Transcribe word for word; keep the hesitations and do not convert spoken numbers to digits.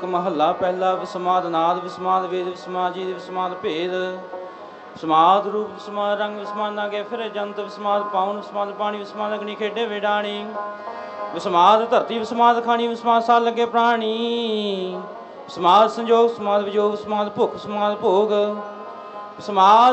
ਮਹੱਲਾ ਪਹਿਲਾ। ਵਿਸਮਾਦ ਨਾਦ ਵਿਸਮਾਦ ਵੇਦ ਵਿਸਮਾਦ ਜੀ ਵਿਸਮਾਦ ਭੇਦ ਵਿਸਮਾਦ ਰੂਪ ਵਿਸਮਾਦ ਰੰਗ ਵਿਸਮਾਦ ਨਾਗੇ ਫਿਰੇ ਜੰਤ ਵਿਸਮਾਦ ਪਾਉਨ ਵਿਸਮਾਦ ਪਾਣੀ ਵਿਸਮਾਦ ਅਗਨੀ ਖੇਡੇ ਵਿਡਾਣੀ ਵਿਸਮਾਦ ਧਰਤੀ ਵਿਸਮਾਦ ਖਾਣੀ ਵਿਸਮਾਦ ਸਾਲ ਲੱਗੇ ਪ੍ਰਾਣੀ ਵਿਸਮਾਦ ਸੰਜੋਗ ਵਿਸਮਾਦ ਵਿਜੋਗ ਵਿਸਮਾਦ ਭੁੱਖ ਵਿਸਮਾਦ ਭੋਗ ਵਿਸਮਾਦ